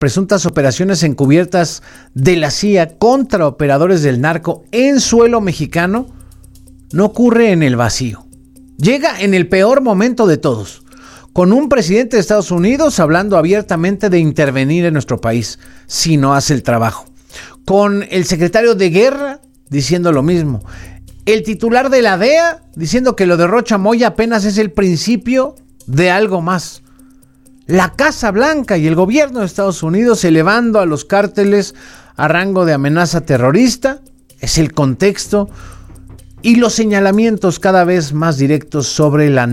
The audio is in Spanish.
presuntas operaciones encubiertas de la CIA contra operadores del narco en suelo mexicano no ocurre en el vacío. Llega en el peor momento de todos, con un presidente de Estados Unidos hablando abiertamente de intervenir en nuestro país si no hace el trabajo, con el secretario de Guerra diciendo lo mismo, el titular de la DEA diciendo que lo de Rocha Moya apenas es el principio de algo más. La Casa Blanca y el gobierno de Estados Unidos elevando a los cárteles a rango de amenaza terrorista es el contexto y los señalamientos cada vez más directos sobre la